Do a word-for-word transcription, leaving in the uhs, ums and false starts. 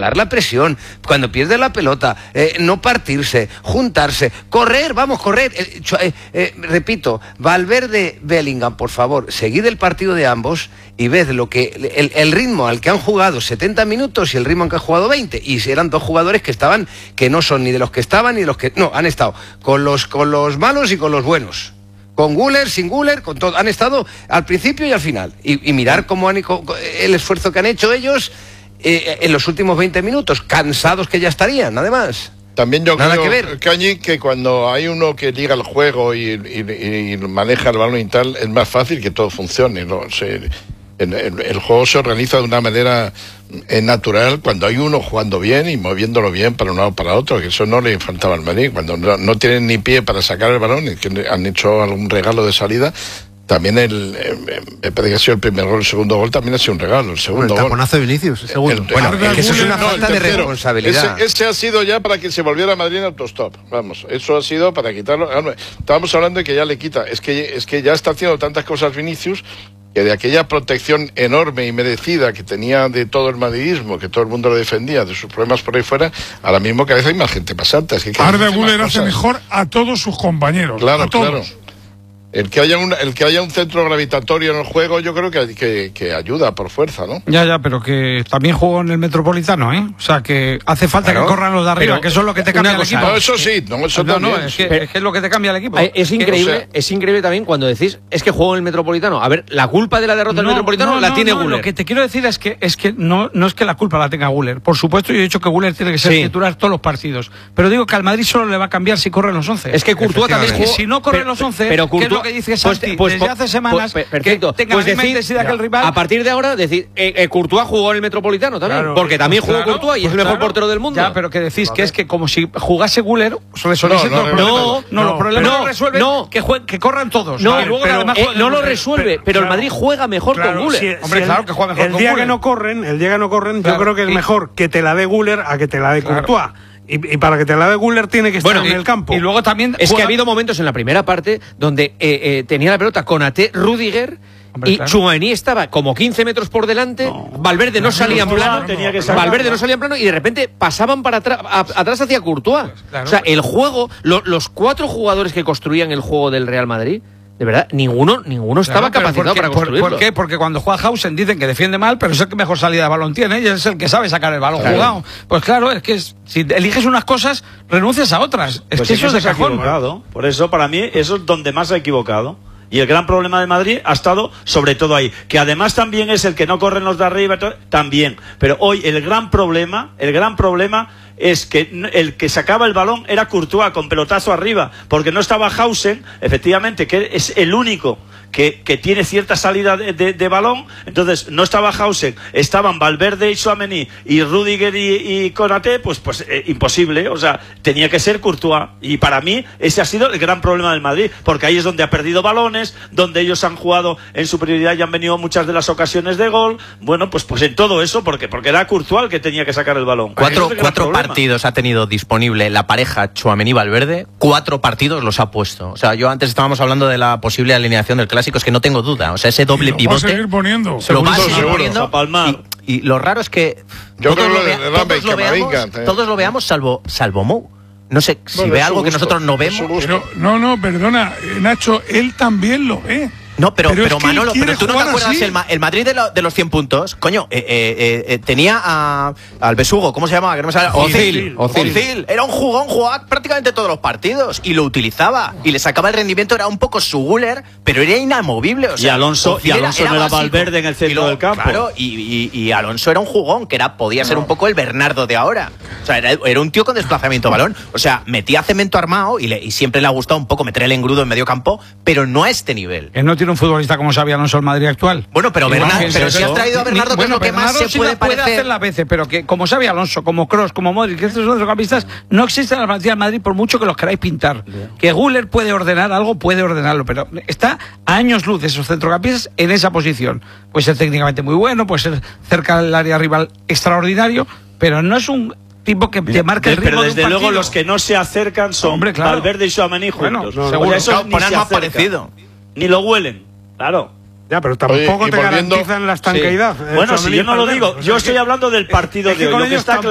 igualar la presión, cuando pierde la pelota, eh, no partirse, juntarse, correr, vamos, correr. Eh, eh, eh, repito, Valverde, Bellingham, por favor, seguid el partido de ambos y ved lo que el, el ritmo al que han jugado setenta minutos y el ritmo al que han jugado veinte. Y eran dos jugadores que estaban, que no son ni de los que estaban ni de los que... No, han estado con los, con los malos y con los buenos. Con Güler, sin Güler, con todo. Han estado al principio y al final. Y, y mirar cómo han, el esfuerzo que han hecho ellos eh, en los últimos veinte minutos, cansados que ya estarían, además. También yo Nada creo, que ver. Cañi, que cuando hay uno que liga el juego y, y, y maneja el balón y tal, es más fácil que todo funcione, ¿no? Se, el, el, el juego se organiza de una manera eh, natural cuando hay uno jugando bien y moviéndolo bien para un lado para otro, que eso no le faltaba al Madrid. Cuando no, no tienen ni pie para sacar el balón y que han hecho algún regalo de salida. También el, eh, me parece que ha sido el primer gol, el segundo gol también ha sido un regalo, el segundo bueno, el gol. taponazo de Vinicius, el segundo. El, bueno, es que eso es una no, falta de responsabilidad. Ese, ese ha sido ya para que se volviera a Madrid en autostop, vamos, eso ha sido para quitarlo. Estábamos hablando de que ya le quita, es que, es que ya está haciendo tantas cosas Vinicius, que de aquella protección enorme y merecida que tenía de todo el madridismo, que todo el mundo lo defendía, de sus problemas por ahí fuera, ahora mismo cada vez hay más gente pasante. Es que Arda Güler hace mejor a todos sus compañeros, claro, a todos. Claro. El que haya un, el que haya un centro gravitatorio en el juego, yo creo que, que, que ayuda por fuerza, ¿no? Ya, ya, pero que también jugó en el Metropolitano, ¿eh? O sea, que hace falta claro, que corran los de arriba, que eso es lo que te cambia el equipo. No, eso sí, no, eso no, también. No, es que, pero, es que es lo que te cambia el equipo. Es increíble, o sea, es increíble también cuando decís, es que jugó en el Metropolitano. A ver, la culpa de la derrota no, del Metropolitano no, la no, tiene no, Güler. Lo que te quiero decir es que es que no, no es que la culpa la tenga Güler. Por supuesto, yo he dicho que Güler tiene que ser sí. titular todos los partidos. Pero digo que al Madrid solo le va a cambiar si corren los once. Es que Courtois también jugó. Si no corren los once, pero ¿qué es lo que dice Santi? Pues, desde hace semanas pues, perfecto. que tenga pues la misma decir, intensidad que el rival. A partir de ahora, decir, eh, eh, Courtois jugó en el Metropolitano también, claro, porque también pues jugó claro, Courtois y pues es el mejor claro. portero del mundo. Ya, pero que decís vale. que es que como si jugase Güler, resolviese no, no, todos los problemas. No, no, no, los problemas no, no resuelven no. que, jue, que corran todos. No, vale, luego pero, además, eh, no lo resuelve, pero, pero claro, el Madrid juega mejor claro, con Güler. Si, Hombre, si claro el, que juega mejor el con día Güler. que no corren, el día que no corren, claro, yo creo que es y, mejor que te la dé Güler a que te la dé claro. Courtois. Y, y para que te la dé Güler tiene que estar bueno, en y, el campo. Y luego también es juega... que ha habido momentos en la primera parte donde eh, eh, tenía la pelota Konaté, Rudiger. Hombre, y claro. Tchouaméni estaba como quince metros por delante, no. Valverde no, no salía en plano, tenía que Valverde no salía en plano y de repente pasaban para atrás, a, atrás hacia Courtois. Pues, claro, o sea, pues. el juego, lo, los cuatro jugadores que construían el juego del Real Madrid, de verdad, ninguno, ninguno estaba claro, capacitado para construirlo. ¿Por qué? Porque cuando juega Hausen dicen que defiende mal, pero es el que mejor salida de balón tiene y es el que sabe sacar el balón claro. jugado. Pues claro, es que es, si eliges unas cosas, renuncias a otras. Es pues que eso es de cajón. Equivocado. Por eso, para mí, eso es donde más se ha equivocado. Y el gran problema de Madrid ha estado sobre todo ahí. Que además también es el que no corren los de arriba, también. Pero hoy el gran problema, el gran problema es que el que sacaba el balón era Courtois con pelotazo arriba. Porque no estaba Hausen, efectivamente, que es el único que, que tiene cierta salida de, de, de balón. Entonces no estaba Hausen, estaban Valverde y Tchouaméni y Rudiger y, y Konaté, pues, pues eh, imposible. O sea, tenía que ser Courtois. Y para mí ese ha sido el gran problema del Madrid. Porque ahí es donde ha perdido balones, donde ellos han jugado en superioridad y han venido muchas de las ocasiones de gol. Bueno, pues pues en todo eso, porque porque era Courtois el que tenía que sacar el balón. Cuatro, cuatro partidos ha tenido disponible la pareja Tchouaméni-Valverde, cuatro partidos los ha puesto. O sea, yo antes estábamos hablando de la posible alineación del Clásico, es que no tengo duda. O sea, ese doble lo pivote... Va a seguir poniendo. Lo va a seguir seguro. poniendo. Y, y lo raro es que yo todos, creo lo, vea, de todos, lo veamos, eh. todos lo veamos salvo, salvo Mou. No sé, si bueno, ve algo que nosotros no vemos... Pero, no, no, perdona, Nacho, él también lo ve. No, pero, pero, pero es Manolo, pero tú no te acuerdas, así. el, el Madrid de, lo, de los cien puntos, coño, eh, eh, eh, tenía a, al besugo, ¿cómo se llamaba? Que no me sale, Ozil, Ozil. Ozil. Era un jugón, jugaba prácticamente todos los partidos y lo utilizaba y le sacaba el rendimiento, era un poco su Güler, pero era inamovible. O sea, y Alonso, y Alonso era, era no era Valverde en el centro lo, del campo. Claro, y, y, y Alonso era un jugón, que era podía ser no. un poco el Bernardo de ahora. O sea, era, era un tío con desplazamiento de balón. O sea, metía cemento armado y, le, y siempre le ha gustado un poco meter el engrudo en medio campo, pero no a este nivel. Él no tiene un futbolista como Xabi Alonso el Madrid actual. Bueno, pero, Bernardo, pero si has traído a Bernardo, que es lo que más se puede parecer. Puede hacer las veces, pero que como Xabi Alonso, como Kroos, como Modric, que estos centrocampistas no existen en la plantilla del Madrid por mucho que los queráis pintar. Yeah. Que Güler puede ordenar algo, puede ordenarlo, pero está a años luz de esos centrocampistas en esa posición. Puede ser técnicamente muy bueno, puede ser cerca del área rival extraordinario, pero no es un tipo que te marca el ritmo. Pero desde de un luego partido. los que no se acercan son Hombre, claro. Valverde y Tchouaméni juntos. Bueno, no, seguro. No, eso Poner más parecido. Ni lo huelen, claro. Ya, pero tampoco Oye, te volviendo... garantizan la estanqueidad. Sí. Bueno, si yo no lo digo, yo estoy hablando del partido de hoy. Lo que está